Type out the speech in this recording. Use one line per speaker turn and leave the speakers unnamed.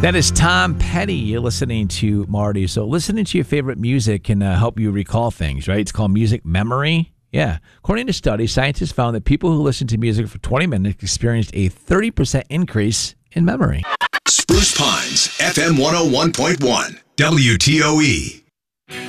That is Tom Petty. You're listening to Marty. So listening to your favorite music can help you recall things, right? It's called music memory. Yeah. According to studies, scientists found that people who listen to music for 20 minutes experienced a 30% increase in memory.
Spruce Pines, FM 101.1, WTOE.